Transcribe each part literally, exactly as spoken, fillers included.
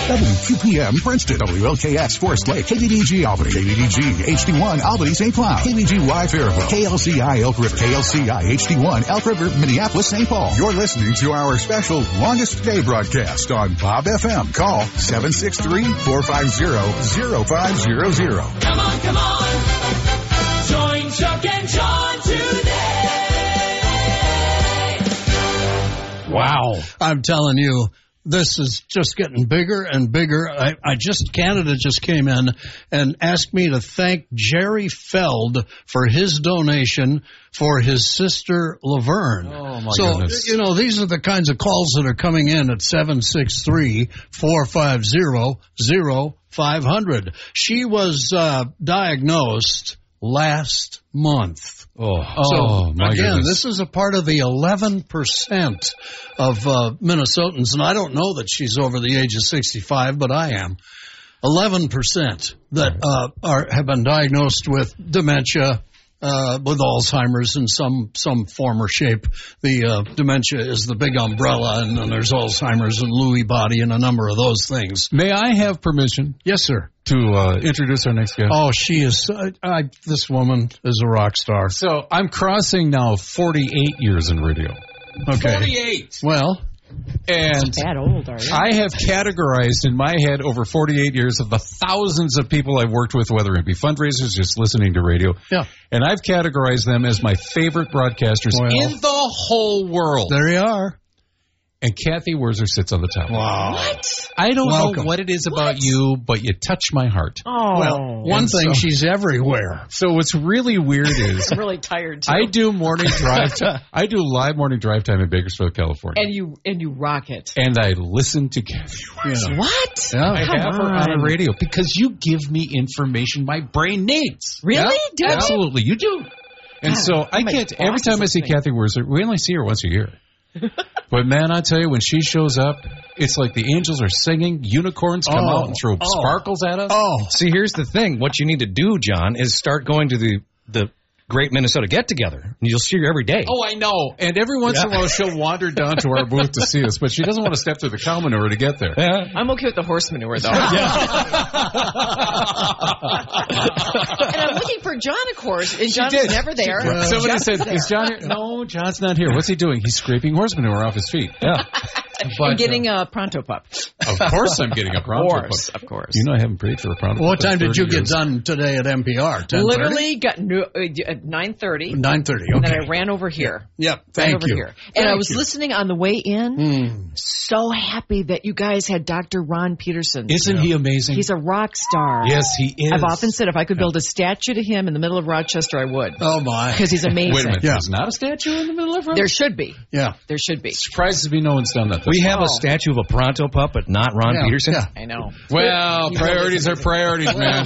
W Q P M Princeton, W L K X Forest Lake, K B D G Albany, K B D G H D one Albany Saint Cloud, K B G Y Fairville, K L C I Elk River, K L C I H D one Elk River, Minneapolis, Saint Paul. You're listening to our special longest day broadcast on Bob F M. Call seven six three, four five zero, zero five zero zero. Come on, come on. Join Chuck and John today. Wow. I'm telling you, this is just getting bigger and bigger. I, I just, Canada just came in and asked me to thank Jerry Feld for his donation for his sister Laverne. Oh, my so, goodness. you know, these are the kinds of calls that are coming in at seven six three, four five zero, zero five zero zero. She was uh, diagnosed last month. Oh, so, oh my again, goodness. this is a part of the eleven percent of uh, Minnesotans, and I don't know that she's over the age of sixty-five, but I am. eleven percent that uh, are have been diagnosed with dementia, uh, with Alzheimer's in some some form or shape. The uh, dementia is the big umbrella, and then there's Alzheimer's and Lewy body and a number of those things. May I have permission? Yes, sir. To uh, introduce our next guest. Oh, she is. Uh, I, this woman is a rock star. So I'm crossing now forty-eight years in radio. Okay. forty-eight. Well, and that old, are you? I have categorized in my head over forty-eight years of the thousands of people I've worked with, whether it be fundraisers, just listening to radio. Yeah. And I've categorized them as my favorite broadcasters Well, in the whole world. There you are. And Kathy Wurzer sits on the top. Wow. What? I don't Welcome. know what it is about What? you, but you touch my heart. Oh. Well, one And thing, so- she's everywhere. So what's really weird is I'm really tired, too. I do morning drive time. I do live morning drive time in Bakersfield, California. And you and you rock it. And I listen to Kathy Wurzer. Yeah. What? Yeah. I Come have her on on. the radio because you give me information my brain needs. Really? Do you? Absolutely, you do. And God, so I my can't. boss Every is time I see listening. Kathy Wurzer, we only see her once a year. But man, I tell you, when she shows up, it's like the angels are singing, unicorns come Oh. out and throw Oh. sparkles at us. Oh, See, here's the thing. What you need to do, John, is start going to the, the Great Minnesota Get-Together. And you'll see her every day. Oh, I know. And every once in a while, she'll wander down to our booth to see us, but she doesn't want to step through the cow manure to get there. Yeah. I'm okay with the horse manure, though. And I'm looking for John, of course, and John's did. never there. Uh, Somebody John's said, there. "Is John here?" No, John's not here. What's he doing? He's scraping horse manure off his feet. Yeah. And getting a Pronto Pup. Of course, I'm getting a Of Pronto course, Pup. of course. You know, I haven't prayed for a Pronto what Pup in time did you thirty get years. done today at N P R? ten thirty? Literally got no, uh, at nine thirty. nine thirty. And then Okay. I ran over here. Yep. Ran Thank over you. here. And I Thank was you. listening on the way in. Mm. So happy that you guys had Doctor Ron Peterson. Isn't he amazing? He's a rock star. Yes, he is. I've often said if I could build a statue to him in the middle of Rochester, I would. Oh, my. Because he's amazing. Wait a minute. Yeah. There's not a statue in the middle of There should be. Yeah. There should be. Surprises me no one's done that. We have Oh. a statue of a Pronto Pup, but not Ron Yeah, Peterson. yeah. I know. Well, You priorities know are priorities, man.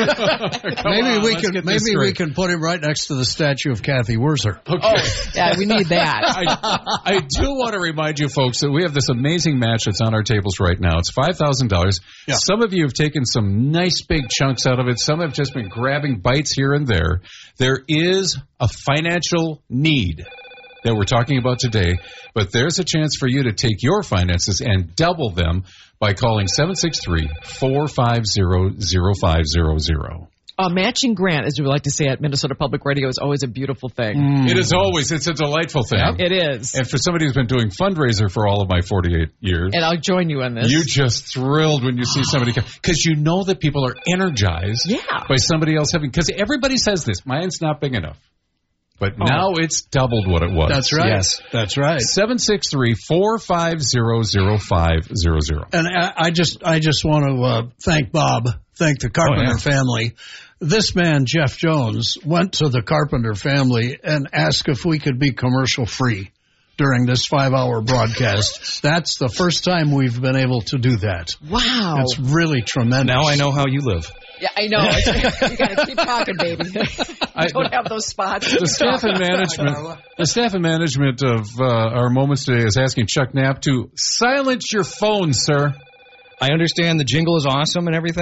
Come Maybe on, we let's can get maybe this we straight. can put him right next to the statue of Kathy Wurzer. Okay. Yeah, we need that. I, I do want to remind you folks that we have this amazing match that's on our tables right now. It's five thousand dollars. Yeah. Some of you have taken some nice big chunks out of it. Some have just been grabbing bites here and there. There is a financial need that we're talking about today, but there's a chance for you to take your finances and double them by calling seven six three, four five zero, zero five zero zero. A matching grant, as we like to say at Minnesota Public Radio, is always a beautiful thing. It is always, it's a delightful thing. It is. And for somebody who's been doing fundraiser for all of my forty-eight years, And I'll join you in this. you just thrilled when you see somebody come. Because you know that people are energized Yeah. by somebody else having, because everybody says this, mine's not big enough. But Oh. now it's doubled what it was. That's right. Yes. That's right. seven six three, four five zero, zero five zero zero. And I, I just I just want to uh, thank Bob, thank the Carpenter Oh, yeah. family. This man, Jeff Jones, went to the Carpenter family and asked if we could be commercial free during this five-hour broadcast. That's the first time we've been able to do that. Wow. It's really tremendous. Now I know how you live. Yeah, I know. You got to keep talking, baby. I- Don't have those spots. The staff and management, the staff and management of uh, our Moments today is asking Chuck Knapp to silence your phone, sir. I understand the jingle is awesome and everything.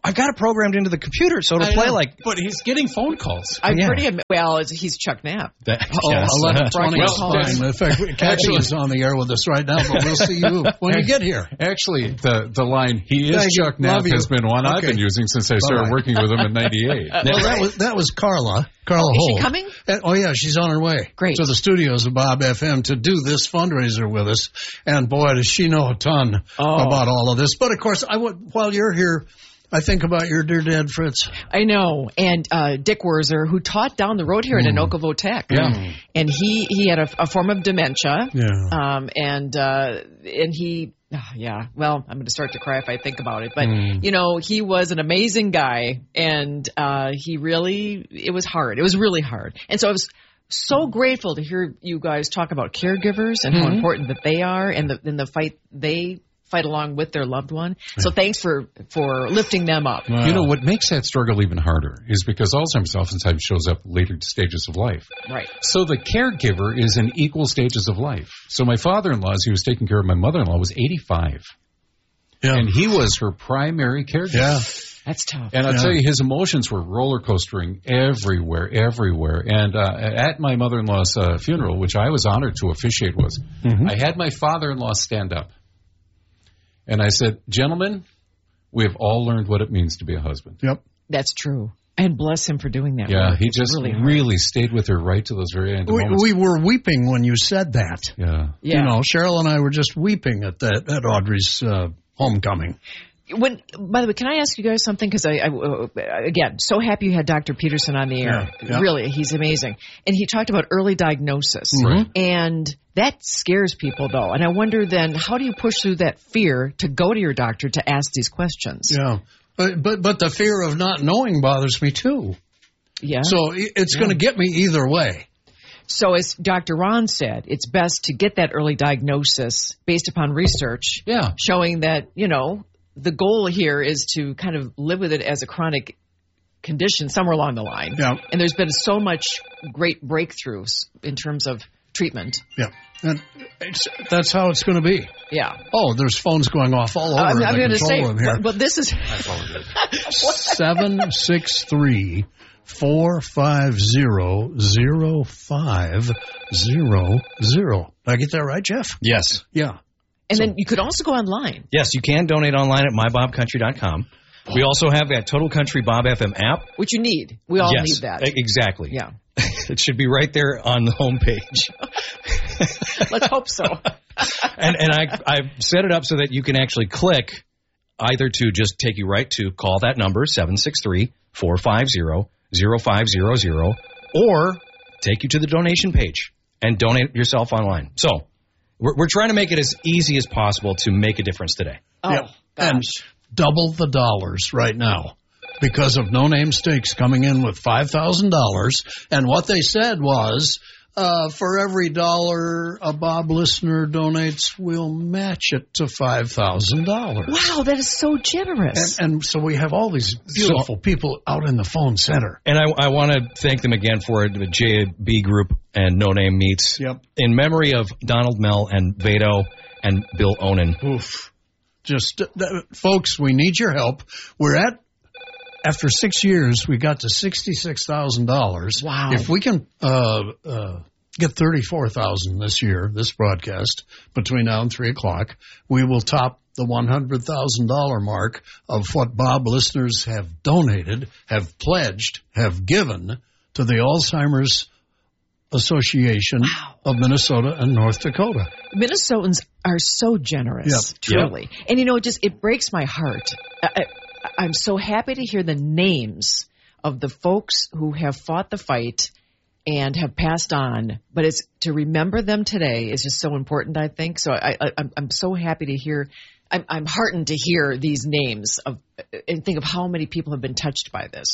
I've got it programmed into the computer so it'll I play know. like. But he's getting phone calls. I'm Yeah. pretty, am- well, it's, he's Chuck Knapp. That, Oh, yes. eleven twenty is Well, fine. In fact, Kathy is on the air with us right now, but we'll see you when you get here. Actually, the the line "He is Thank you. Chuck Knapp" Love you. has been one I've Okay. been using since I started Bye-bye. working with him in ninety-eight. Well, that was that was Carla. Carla Is she Holt. coming? Uh, Oh yeah, she's on her way. Great. To the studios of Bob F M to do this fundraiser with us, and boy, does she know a ton Oh. about all of this. But of course, I would while you're here, I think about your dear dad, Fritz. I know. And uh, Dick Werzer, who taught down the road here at Anokovo Tech. Yeah. And he, he had a, a form of dementia. Yeah. Um, and, uh, and he, oh, yeah, well, I'm going to start to cry if I think about it. But, you know, he was an amazing guy. And uh, he really, it was hard. It was really hard. And so I was so grateful to hear you guys talk about caregivers and how important that they are and the, and the fight they fight along with their loved one. So thanks for, for lifting them up. Wow. You know, what makes that struggle even harder is because Alzheimer's oftentimes shows up later stages of life. Right. So the caregiver is in equal stages of life. So my father-in-law, as he was taking care of my mother-in-law, was eighty-five. Yeah. And he was her primary caregiver. Yeah. That's tough. And I'll Yeah. tell you, his emotions were roller coastering everywhere, everywhere. And uh, at my mother-in-law's uh, funeral, which I was honored to officiate, was I had my father-in-law stand up. And I said, gentlemen, we have all learned what it means to be a husband. Yep. That's true. And bless him for doing that. Yeah, work. he It's just really really, hard. stayed with her right to those very end We, moments. we were weeping when you said that. yeah. Yeah. You know, Cheryl and I were just weeping at that at Audrey's uh, homecoming. When, by the way, can I ask you guys something? Because I, I, uh, again, so happy you had Doctor Peterson on the air. Yeah, yeah. Really, he's amazing. And he talked about early diagnosis. Right. And that scares people, though. And I wonder then, how do you push through that fear to go to your doctor to ask these questions? Yeah. But but, but the fear of not knowing bothers me too. Yeah. So i- it's going to get me either way. So as Doctor Ron said, it's best to get that early diagnosis based upon research Yeah. showing that, you know, the goal here is to kind of live with it as a chronic condition somewhere along the line. Yeah. And there's been so much great breakthroughs in terms of treatment. Yeah. And it's, that's how it's going to be. Yeah. Oh, there's phones going off all over I'm, in I'm the going to control say, room here. but, but this is seven six three four five zero zero five zero zero. Did I get that right, Jeff? Yes. Yeah. and then you could also go online. Yes, you can donate online at my bob country dot com. We also have that Total Country Bob F M app. Which you need. We all yes, need that. e- exactly. Yeah. It should be right there on the homepage. Let's hope so. and and I I've set it up so that you can actually click either to just take you right to call that number seven six three, four five zero, zero five zero zero or take you to the donation page and donate yourself online. So we're, we're trying to make it as easy as possible to make a difference today. Oh, Yeah. And gosh. double the dollars right now because of No Name Steaks coming in with five thousand dollars. And what they said was, uh, for every dollar a Bob listener donates, we'll match it to five thousand dollars. Wow, that is so generous. And, and so we have all these beautiful people out in the phone center. And I, I want to thank them again for it, the J B Group and No Name Meats. Yep. In memory of Donald Mell and Vado and Bill Onan. Oof. Just, uh, folks, we need your help. We're at, after six years, we got to sixty-six thousand dollars. Wow. If we can uh, uh, get thirty-four thousand dollars this year, this broadcast, between now and three o'clock, we will top the one hundred thousand dollars mark of what Bob listeners have donated, have pledged, have given to the Alzheimer's Association of Minnesota and North Dakota. Minnesotans are so generous, Yep. truly. And you know, it just it breaks my heart. I, I, I'm so happy to hear the names of the folks who have fought the fight and have passed on. But it's to remember them today is just so important, I think. So I, I, I'm, I'm so happy to hear. I'm, I'm heartened to hear these names of and think of how many people have been touched by this.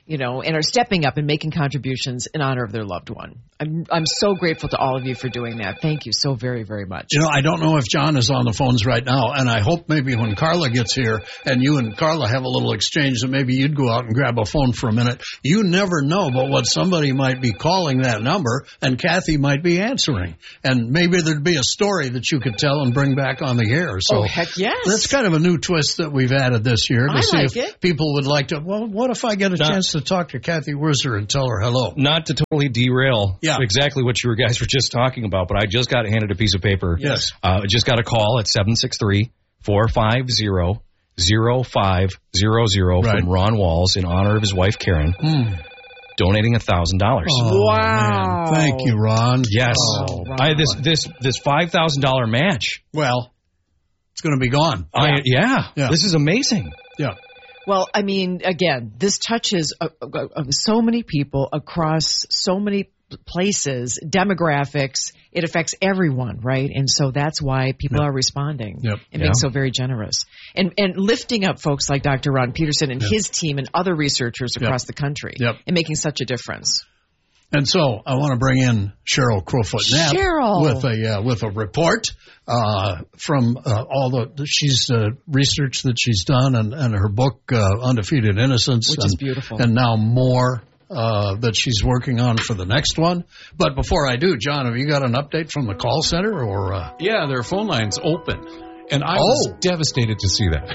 you know, and are stepping up and making contributions in honor of their loved one. I'm I'm so grateful to all of you for doing that. Thank you so very, very much. You know, I don't know if John is on the phones right now, and I hope maybe when Carla gets here and you and Carla have a little exchange that maybe you'd go out and grab a phone for a minute. You never know but what somebody might be calling that number, and Kathy might be answering. And maybe there'd be a story that you could tell and bring back on the air. So oh, heck yes. That's kind of a new twist that we've added this year to I see like if it. people would like to, well, what if I get a Not, chance to talk to Kathy Wurzer and tell her hello? Not to totally derail Yeah. exactly what you guys were just talking about, but I just got handed a piece of paper. Yes. Uh, I just got a call at seven six three, four five zero, zero five zero zero Right. from Ron Walls in honor of his wife, Karen, Mm. donating one thousand dollars. Oh, Wow. man. Thank you, Ron. Yes. Oh, Ron. I, this this this five thousand dollars match. Well, it's going to be gone. I, yeah. Yeah. This is amazing. Yeah. Well, I mean, again, this touches uh, uh, uh, so many people across so many places, demographics. It affects everyone, right? And so that's why people Yep. are responding Yep. and Yeah. being so very generous. And and lifting up folks like Doctor Ron Peterson and Yep. his team and other researchers Yep. across the country Yep. and making such a difference. And so I want to bring in Cheryl Crowfoot Knapp Cheryl. with a uh, with a report uh, from uh, all the she's uh, research that she's done and, and her book uh, Undefeated Innocence, Which and, is beautiful. and now more uh, that she's working on for the next one. But before I do, John, have you got an update from the call center or? Uh... Yeah, their phone line's open. And I Oh. was devastated to see that.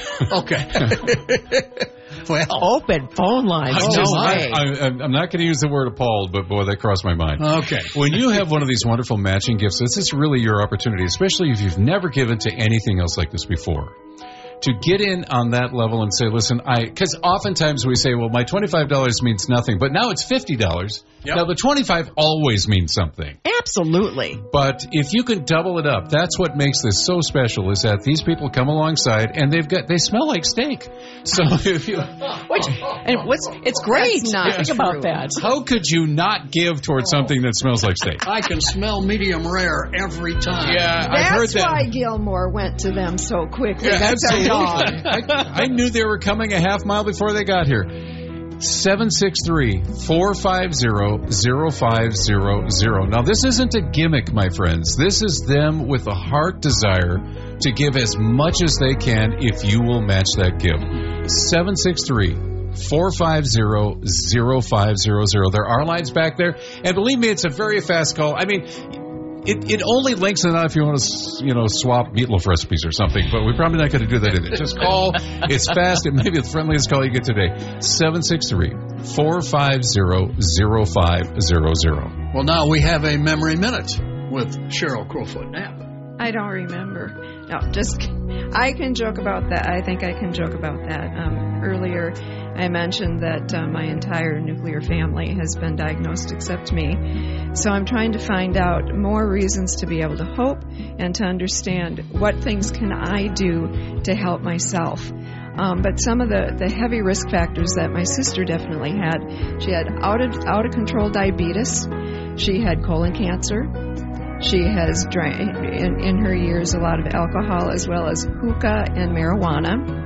Okay. Well, Open phone lines. I'm, No just, way. I, I, I'm not going to use the word appalled, but boy, that crossed my mind. okay. When you have one of these wonderful matching gifts, this is really your opportunity, especially if you've never given to anything else like this before. To get in on that level and say, listen, I, because oftentimes we say, well, my twenty-five dollars means nothing, but now it's fifty dollars. Yep. Now the twenty-five always means something. Absolutely. But if you can double it up, that's what makes this so special, is that these people come alongside and they've got, they smell like steak. So if you, Which, and what's it's great. That's not Think true. about that. how could you not give towards something that smells like steak? I can smell medium rare every time. Yeah, I heard That's that. why Gilmore went to them so quickly. Yeah, That's our absolutely. dog. I, I knew they were coming a half mile before they got here. seven six three, four five zero, zero five zero zero. Now, this isn't a gimmick, my friends. This is them with a heart desire to give as much as they can if you will match that gift. seven six three, four five zero, zero five zero zero. There are lines back there. And believe me, it's a very fast call. I mean, It, it only links it out if you want to, you know, swap meatloaf recipes or something, but we're probably not going to do that either. Just call. It's fast. It may be the friendliest call you get today. seven six three, four five zero, zero five zero zero. Well, now we have a memory minute with Cheryl Crowfoot Knapp. I don't remember. No, just I can joke about that. I think I can joke about that. Um, earlier, I mentioned that uh, my entire nuclear family has been diagnosed except me. So I'm trying to find out more reasons to be able to hope and to understand what things can I do to help myself. Um, but some of the, the heavy risk factors that my sister definitely had, she had out of, out of control diabetes, she had colon cancer, she has drank in, in her years a lot of alcohol as well as hookah and marijuana.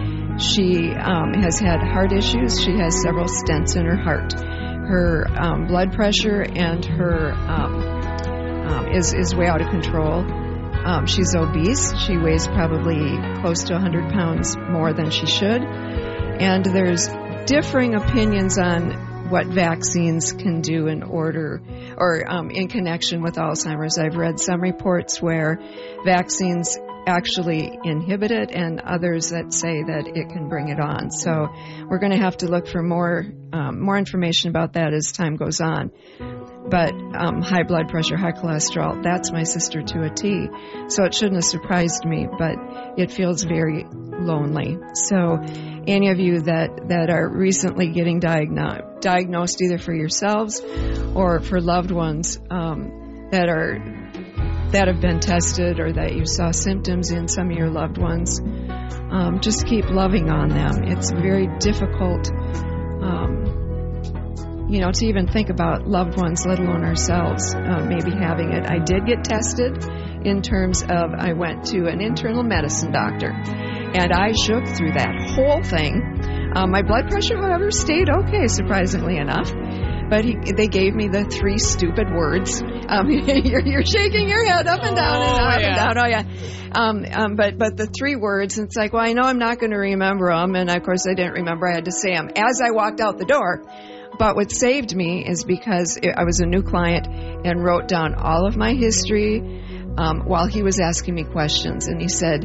She um, has had heart issues. She has several stents in her heart. Her um, blood pressure and her um, um, is is way out of control. Um, she's obese. She weighs probably close to one hundred pounds more than she should. And there's differing opinions on what vaccines can do in order or um, in connection with Alzheimer's. I've read some reports where vaccines actually inhibit it and others that say that it can bring it on. So we're going to have to look for more um, more information about that as time goes on. But um, high blood pressure, high cholesterol, that's my sister to a T. So it shouldn't have surprised me, but it feels very lonely. So any of you that, that are recently getting diagno- diagnosed either for yourselves or for loved ones um, that are that have been tested or that you saw symptoms in some of your loved ones, um, just keep loving on them. It's very difficult, um, you know, to even think about loved ones, let alone ourselves, uh, maybe having it. I did get tested in terms of I went to an internal medicine doctor, and I shook through that whole thing. Um, my blood pressure, however, stayed okay, surprisingly enough. But he, they gave me the three stupid words. Um, you're, you're shaking your head up and down and Oh, up yeah. and down. Oh, yeah. Um, um, but but the three words, it's like, well, I know I'm not going to remember them. And, of course, I didn't remember I had to say them as I walked out the door. But what saved me is because I was a new client and wrote down all of my history um, while he was asking me questions. And he said,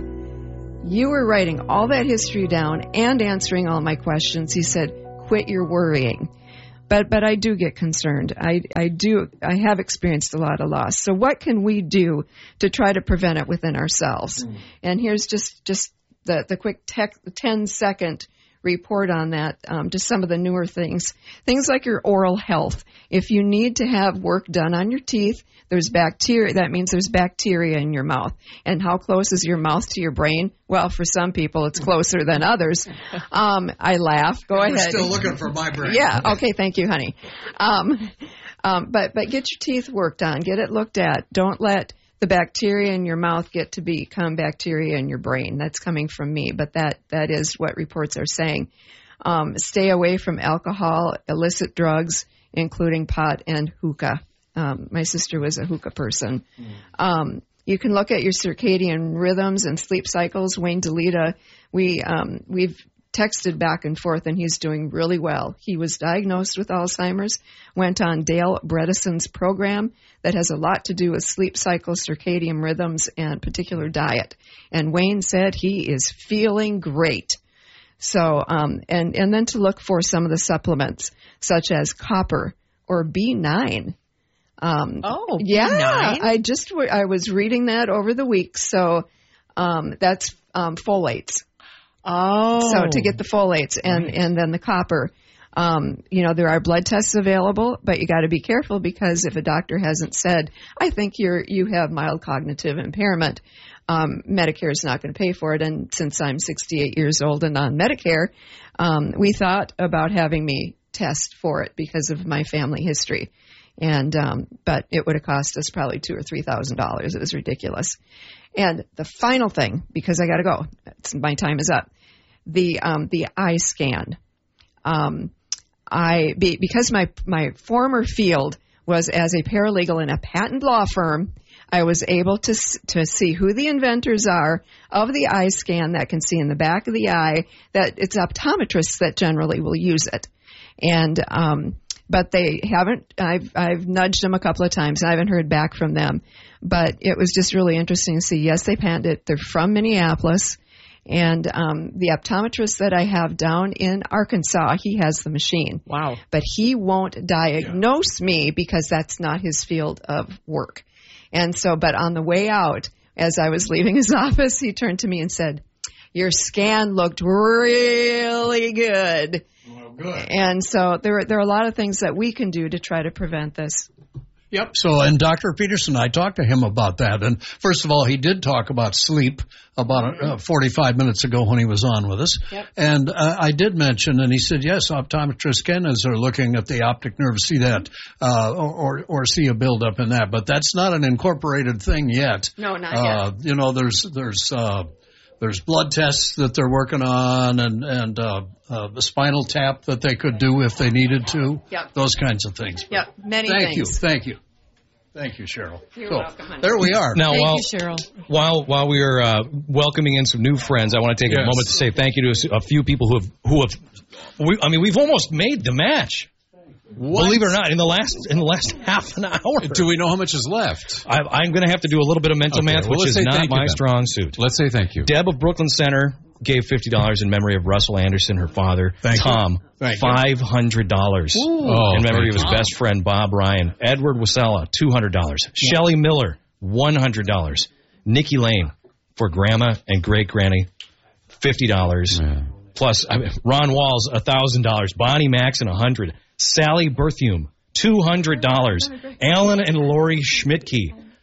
you were writing all that history down and answering all my questions. He said, quit your worrying. But but I do get concerned. I, I do I have experienced a lot of loss. So what can we do to try to prevent it within ourselves? Mm. And here's just, just the, the quick tech, ten second report on that, um, just some of the newer things. Things like your oral health. If you need to have work done on your teeth, there's bacteria. That means there's bacteria in your mouth. And how close is your mouth to your brain? Well, for some people, it's closer than others. Um, I laugh. Go I'm ahead. still looking for my brain. Yeah. Okay. Thank you, honey. Um, um, but but get your teeth worked on. Get it looked at. Don't let the bacteria in your mouth get to become bacteria in your brain. That's coming from me, but that that is what reports are saying. Um, stay away from alcohol, illicit drugs, including pot and hookah. Um, my sister was a hookah person. Mm. Um, you can look at your circadian rhythms and sleep cycles. Wayne DeLita, we um, we've texted back and forth, and he's doing really well. He was diagnosed with Alzheimer's, went on Dale Bredesen's program that has a lot to do with sleep cycles, circadian rhythms, and particular diet. And Wayne said he is feeling great. So, um, and, and then to look for some of the supplements, such as copper or B nine. Um, oh, yeah, B nine? I just, I was reading that over the week. So, um, that's, um, folates. Oh. So to get the folates and, right. and then the copper, um, you know, there are blood tests available, but you got to be careful because if a doctor hasn't said, I think you're, you have mild cognitive impairment, um, Medicare is not going to pay for it. And since I'm sixty-eight years old and on Medicare, um, we thought about having me test for it because of my family history. And, um, but it would have cost us probably two or three thousand dollars. It was ridiculous. And the final thing, because I got to go, it's, my time is up. The um, the eye scan. Um, I be, because my my former field was as a paralegal in a patent law firm, I was able to to see who the inventors are of the eye scan that can see in the back of the eye. That it's optometrists that generally will use it, and um, but they haven't. I've I've nudged them a couple of times. And I haven't heard back from them. But it was just really interesting to see. Yes, they patent it. They're from Minneapolis. And um, the optometrist that I have down in Arkansas, he has the machine. Wow. But he won't diagnose yeah. me because that's not his field of work. And so, but on the way out, as I was leaving his office, he turned to me and said, your scan looked really good. Well, good. And so there, there are a lot of things that we can do to try to prevent this. Yep. So, and Doctor Peterson, I talked to him about that. And first of all, he did talk about sleep about uh, forty-five minutes ago when he was on with us. Yep. And uh, I did mention, and he said, yes, optometrists can, as they're looking at the optic nerve, see that uh, or, or or see a buildup in that. But that's not an incorporated thing yet. No, not uh, yet. You know, there's there's uh, there's blood tests that they're working on, and and uh, uh, the spinal tap that they could do if they needed to. Yep. Those kinds of things. Yep. Many Thank things. you. Thank you. Thank you, Cheryl. You're so, welcome, honey. there we are. Now, Thank while, you, Cheryl. While while we are uh, welcoming in some new friends, I want to take Yes. a moment to say thank you to a few people who have who have. We, I mean, we've almost made the match. What? Believe it or not, in the last in the last half an hour. Do we know how much is left? I, I'm going to have to do a little bit of mental Okay, math, well, which let's is say not thank you my then. strong suit. Let's say thank you. Deb of Brooklyn Center gave fifty dollars in memory of Russell Anderson, her father. Thank you. Tom, Thank you. five hundred dollars Oh, in memory of thank his you. best friend, Bob Ryan. Edward Wasella, two hundred dollars. Shelley Miller, one hundred dollars. Nikki Lane, for Grandma and Great Granny, fifty dollars. Yeah. Plus, I mean, Ron Walls, one thousand dollars. Bonnie Maxon, one hundred dollars. Sally Berthume, two hundred dollars. Alan and Lori Schmidtke,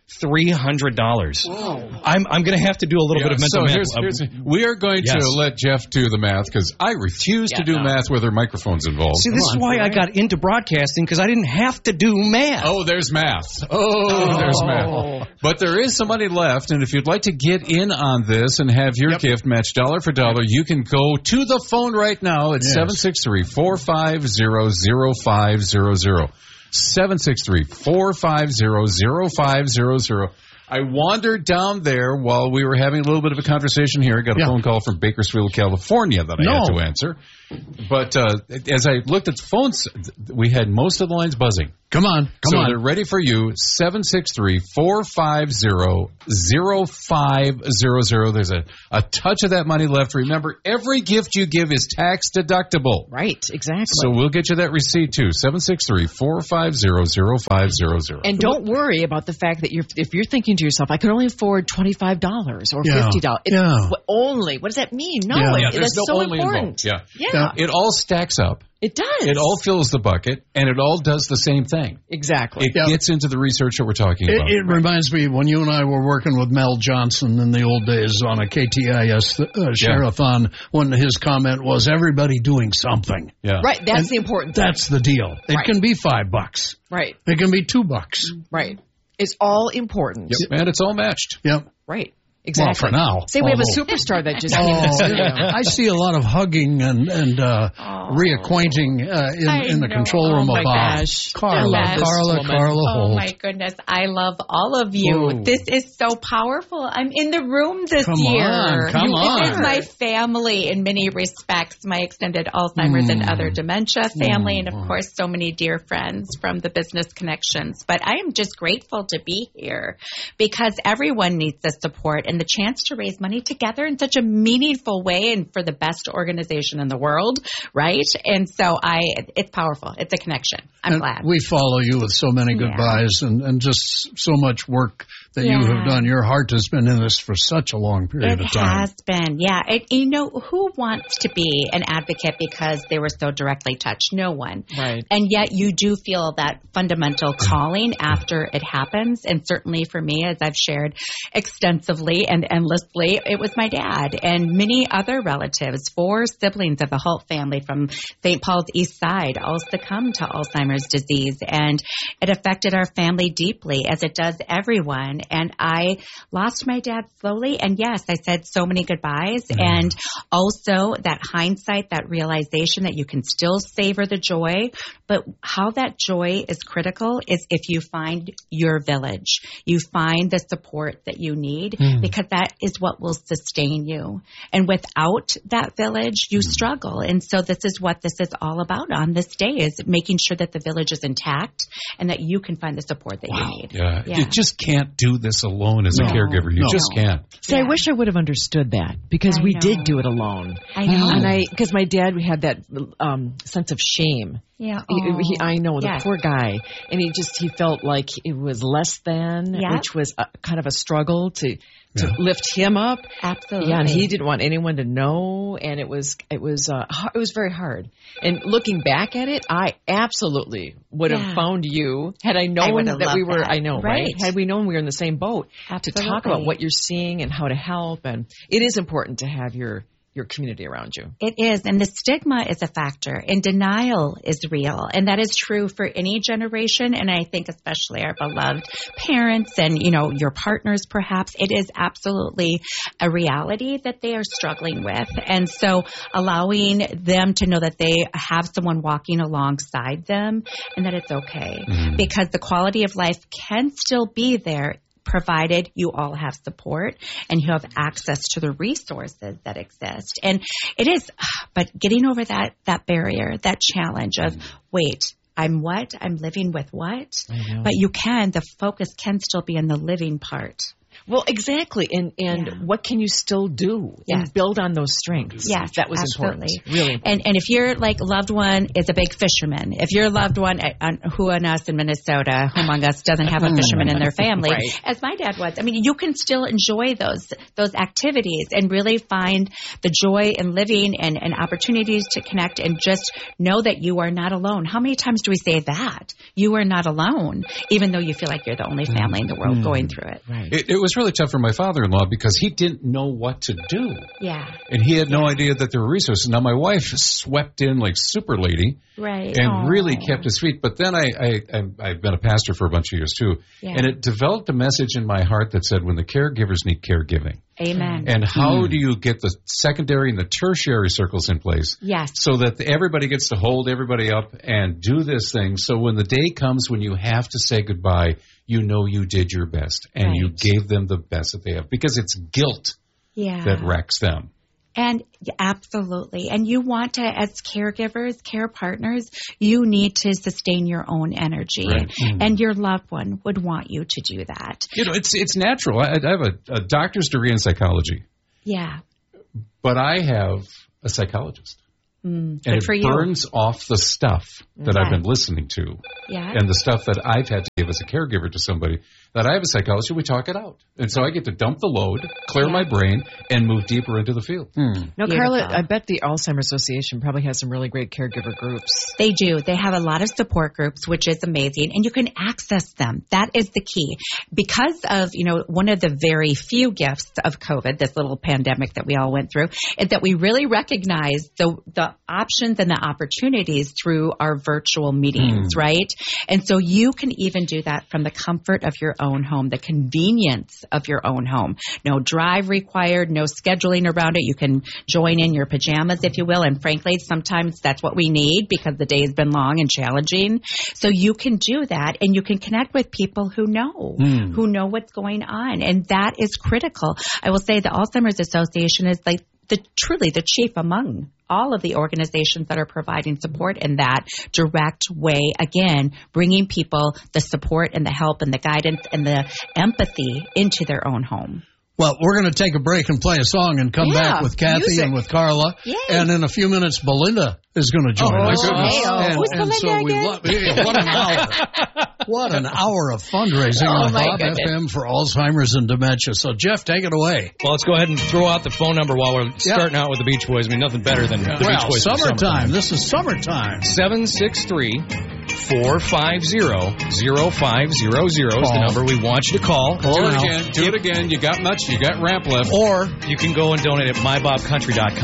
three hundred dollars. I'm I'm going to have to do a little Yeah, bit of mental so math. here's, here's, we are going Yes. to let Jeff do the math because I refuse to Yeah, do no. math where there are microphones involved. See, this is why I got into broadcasting, because I didn't have to do math. Oh, there's math. Oh, there's math. But there is some money left, and if you'd like to get in on this and have your gift matched dollar for dollar, you can go to the phone right now at Yes. seven six three, four five zero, zero five zero zero. seven six three, four five zero, zero five zero zero. I wandered down there while we were having a little bit of a conversation here. I got a Yeah. phone call from Bakersfield, California that I No. had to answer. But uh, as I looked at the phones, we had most of the lines buzzing. Come on, come so on. they're ready for you. seven six three, four five zero, zero five zero zero. There's a, a touch of that money left. Remember, every gift you give is tax deductible. Right, exactly. So we'll get you that receipt too. seven six three, four five zero, zero five zero zero. And don't worry about the fact that you're, if you're thinking to yourself, I can only afford twenty-five dollars or Yeah. fifty dollars. It's Yeah. what- only. What does that mean? No, Yeah. it- Yeah, there's that's no so only important. involved. Yeah. Yeah, Yeah. It all stacks up. it does. It all fills the bucket, and it all does the same thing. Exactly. It Yeah. gets into the research that we're talking It, about. it reminds me when you and I were working with Mel Johnson in the old days on a K T I S uh, share-a-thon, when his comment was everybody doing something. yeah. Right, that's And the important thing. That's the deal. It Right. can be five bucks. Right, It can be two bucks. right. It's all important. Yep. And it's all matched. Yep. Right, exactly. Well, for now. Say we have a Although- superstar that just came in the Oh, studio. I see a lot of hugging and and uh, reacquainting uh, in, I in the know. control room Oh, my of uh, gosh. Carla, I love this Carla, woman. Carla Oh Holt. my goodness, I love all of you. Ooh. This is so powerful. I'm in the room this Come year. on, come You- on. This is my family in many respects, my extended Alzheimer's and Mm. other dementia family, and of course so many dear friends from the business connections. But I am just grateful to be here because everyone needs the support and the chance to raise money together in such a meaningful way and for the best organization in the world, right? And so I, it's powerful. It's a connection. I'm And glad. we follow you with so many Yeah. goodbyes and, and just so much work that you Yeah. have done. Your heart has been in this for such a long period It of time. has been, yeah. It, you know, who wants to be an advocate because they were so directly touched? No one. Right. And yet you do feel that fundamental calling after it happens. And certainly for me, as I've shared extensively and endlessly, it was my dad and many other relatives, four siblings of the Holt family from Saint Paul's East Side, all succumbed to Alzheimer's disease. And it affected our family deeply, as it does everyone. And I lost my dad slowly. And yes, I said so many goodbyes. And also that hindsight, that realization that you can still savor the joy. But how that joy is critical is if you find your village, you find the support that you need, because that is what will sustain you. And without that village, you struggle. And so this is what this is all about on this day, is making sure that the village is intact and that you can find the support that you need. Yeah. Yeah. You just can't do this alone as a No. caregiver. You No. just can't. See, I wish I would have understood that because I we know. did do it alone. I know. And I, because my dad, we had that um, sense of shame. Yeah. He, he, I know, the Yes. poor guy. And he just, he felt like it was less than, Yeah. which was a, kind of a struggle to, to Yeah. lift him up. Absolutely. Yeah, and he didn't want anyone to know, and it was it was uh, har- it was very hard. And looking back at it, I absolutely would have Yeah. found you had I I known would that have we loved were. that. I know, right. Right. Had we known we were in the same boat to talk Absolutely. about what you're seeing and how to help, and it is important to have your your community around you. It is, and the stigma is a factor, and denial is real, and that is true for any generation, and I think especially our beloved parents and, you know, your partners perhaps. It is absolutely a reality that they are struggling with, and so allowing them to know that they have someone walking alongside them and that it's okay, because the quality of life can still be there provided you all have support and you have access to the resources that exist. And it is, but getting over that, that barrier, that challenge of, wait, I'm what? I'm living with what? I know. But you can, the focus can still be in the living part. Well, exactly. And and Yeah. what can you still do Yes. and build on those strengths? Yes, that was absolutely. important. Really important. And and if your like loved one is a big fisherman, if your loved one, uh, who in us in Minnesota, who among us doesn't have a fisherman in their family, Right. as my dad was, I mean, you can still enjoy those those activities and really find the joy in living and, and opportunities to connect and just know that you are not alone. How many times do we say that? You are not alone, even though you feel like you're the only family in the world going through it. Right. It, it was really tough for my father-in-law because he didn't know what to do. Yeah. And he had no idea that there were resources. Now, my wife swept in like super lady Right. and Aw. really kept his feet. But then I, I, I, I've been a pastor for a bunch of years, too. Yeah. And it developed a message in my heart that said, when the caregivers need caregiving. Amen. And how do you get the secondary and the tertiary circles in place Yes. so that everybody gets to hold everybody up and do this thing so when the day comes when you have to say goodbye, you know you did your best and you Right. gave them the best that they have because it's guilt Yeah. that wrecks them. And absolutely. And you want to, as caregivers, care partners, you need to sustain your own energy. Right. And your loved one would want you to do that. You know, it's it's natural. I, I have a, a doctor's degree in psychology, Yeah. but I have a psychologist. Mm, And good it for you. burns off the stuff that I've Okay. been listening to Yeah. and the stuff that I've had to give as a caregiver to somebody that I have a psychologist, we talk it out. And so I get to dump the load, clear Yeah. my brain, and move deeper into the field. Now, Beautiful. Carla, I bet the Alzheimer's Association probably has some really great caregiver groups. They do. They have a lot of support groups, which is amazing, and you can access them. That is the key. Because of, you know, one of the very few gifts of COVID, this little pandemic that we all went through, is that we really recognize the the options and the opportunities through our virtual meetings, right? And so you can even do that from the comfort of your own home, the convenience of your own home. No drive required, no scheduling around it. You can join in your pajamas, if you will. And frankly, sometimes that's what we need because the day has been long and challenging. So you can do that and you can connect with people who know, who know what's going on. And that is critical. I will say the Alzheimer's Association is like the truly the chief among all of the organizations that are providing support in that direct way. Again, bringing people the support and the help and the guidance and the empathy into their own home. Well, we're going to take a break and play a song and come Yeah, back with Kathy music. and with Carla. Yay. And in a few minutes, Belinda is going to join Oh, us. my goodness. And, Who's and so Belinda we again? love, yeah, what an hour. What an hour of fundraising Oh, on my Bob goodness. F M for Alzheimer's and dementia. So, Jeff, take it away. Well, let's go ahead and throw out the phone number while we're starting out with the Beach Boys. I mean, nothing better than the Beach Well, Boys. for summertime. This is summertime. seven six three, four five zero, zero five zero zero is the Call. number we want you to call. Do it now. again. Do it again. You got much. You got ramp left. Or You can go and donate at my bob country dot com.